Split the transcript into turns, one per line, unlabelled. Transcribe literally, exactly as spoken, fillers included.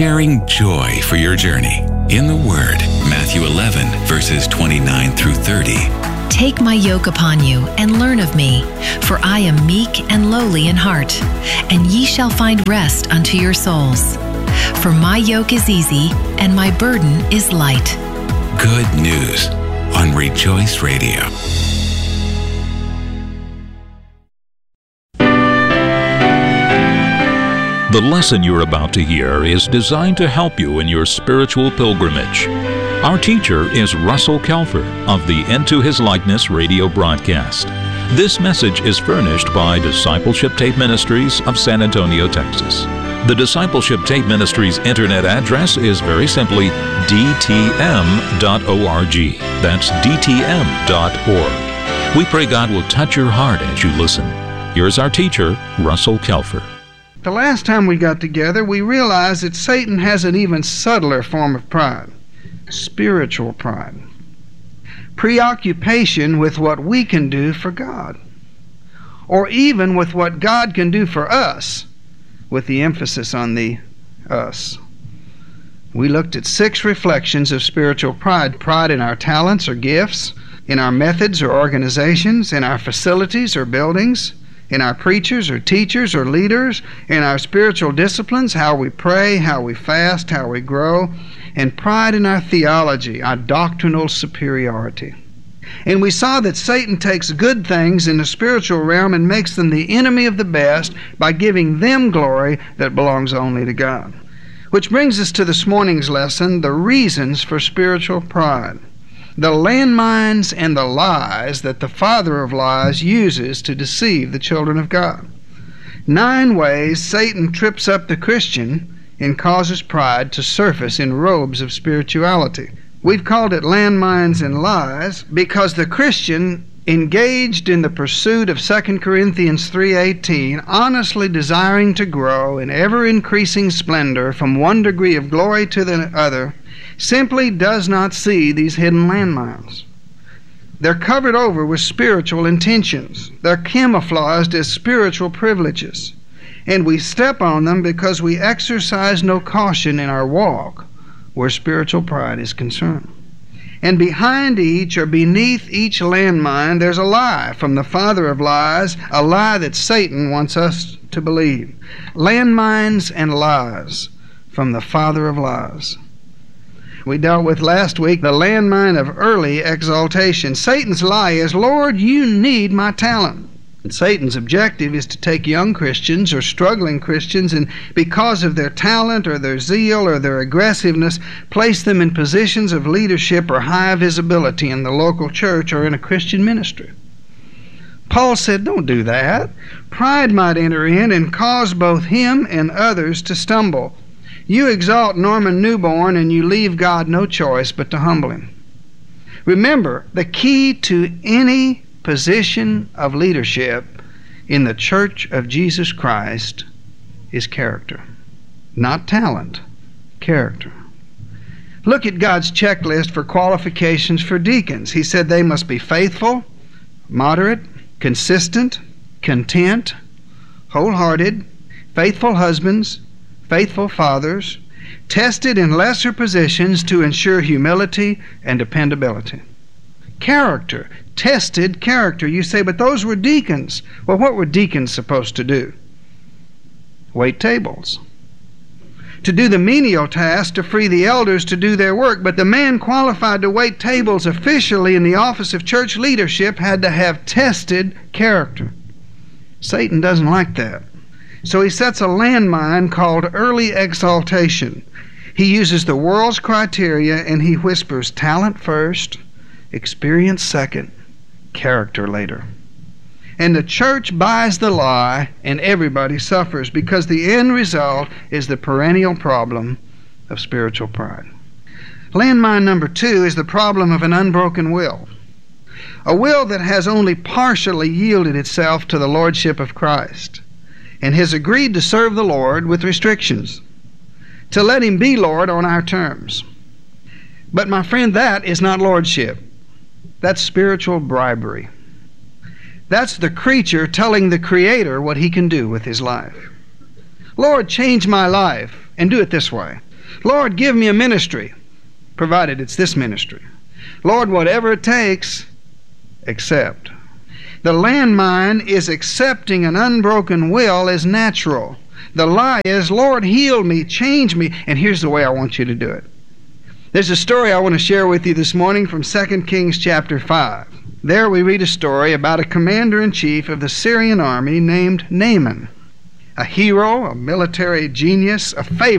sharing joy for your journey. In the Word, Matthew eleven, verses twenty-nine through thirty.
Take my yoke upon you, and learn of me, for I am meek and lowly in heart, and ye shall find rest unto your souls. For my yoke is easy, and my burden is light.
Good news on Rejoice Radio.
The lesson you're about to hear is designed to help you in your spiritual pilgrimage. Our teacher is Russell Kelfer of the Into His Likeness radio broadcast. This message is furnished by Discipleship Tape Ministries of San Antonio, Texas. The Discipleship Tape Ministries internet address is very simply d t m dot org. That's d t m dot org. We pray God will touch your heart as you listen. Here's our teacher, Russell Kelfer.
The last time we got together, we realized that Satan has an even subtler form of pride. Spiritual pride. Preoccupation with what we can do for God, or even with what God can do for us, with the emphasis on the us. We looked at six reflections of spiritual pride. Pride in our talents or gifts, in our methods or organizations, in our facilities or buildings, in our preachers or teachers or leaders, in our spiritual disciplines, how we pray, how we fast, how we grow, and pride in our theology, our doctrinal superiority. And we saw that Satan takes good things in the spiritual realm and makes them the enemy of the best by giving them glory that belongs only to God. Which brings us to this morning's lesson, the reasons for spiritual pride. The landmines and the lies that the father of lies uses to deceive the children of God. Nine ways Satan trips up the Christian and causes pride to surface in robes of spirituality. We've called it landmines and lies because the Christian engaged in the pursuit of Second Corinthians three eighteen, honestly desiring to grow in ever-increasing splendor from one degree of glory to the other, simply does not see these hidden landmines. They're covered over with spiritual intentions. They're camouflaged as spiritual privileges. And we step on them because we exercise no caution in our walk where spiritual pride is concerned. And behind each or beneath each landmine, there's a lie from the father of lies, a lie that Satan wants us to believe. Landmines and lies from the father of lies. We dealt with last week the landmine of early exaltation. Satan's lie is, Lord, you need my talent. And Satan's objective is to take young Christians or struggling Christians and because of their talent or their zeal or their aggressiveness, place them in positions of leadership or high visibility in the local church or in a Christian ministry. Paul said, don't do that. Pride might enter in and cause both him and others to stumble. You exalt Norman Newborn and you leave God no choice but to humble him. Remember, the key to any position of leadership in the Church of Jesus Christ is character. Not talent, character. Look at God's checklist for qualifications for deacons. He said they must be faithful, moderate, consistent, content, wholehearted, faithful husbands, faithful fathers, tested in lesser positions to ensure humility and dependability. Character, tested character. You say, but those were deacons. Well, what were deacons supposed to do? Wait tables. To do the menial task, to free the elders to do their work. But the man qualified to wait tables officially in the office of church leadership had to have tested character. Satan doesn't like that. So he sets a landmine called early exaltation. He uses the world's criteria and he whispers talent first, experience second, character later. And the church buys the lie and everybody suffers because the end result is the perennial problem of spiritual pride. Landmine number two is the problem of an unbroken will. A will that has only partially yielded itself to the lordship of Christ and has agreed to serve the Lord with restrictions, to let him be Lord on our terms. But my friend, that is not lordship. That's spiritual bribery. That's the creature telling the Creator what he can do with his life. Lord, change my life and do it this way. Lord, give me a ministry, provided it's this ministry. Lord, whatever it takes, accept. The landmine is accepting an unbroken will as natural. The lie is, Lord, heal me, change me, and here's the way I want you to do it. There's a story I want to share with you this morning from Second Kings chapter five. There we read a story about a commander-in-chief of the Syrian army named Naaman, a hero, a military genius, a favorite